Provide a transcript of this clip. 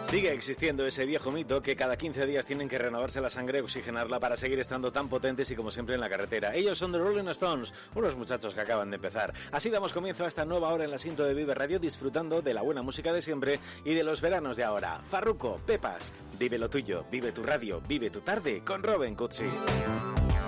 Sigue existiendo ese viejo mito que cada 15 días tienen que renovarse la sangre y oxigenarla para seguir estando tan potentes y como siempre en la carretera. Ellos son The Rolling Stones, unos muchachos que acaban de empezar. Así damos comienzo a esta nueva hora en la Sinto de Vive Radio, disfrutando de la buena música de siempre y de los veranos de ahora. Farruko, Pepas, vive lo tuyo, vive tu radio, vive tu tarde con Robin Cutsi.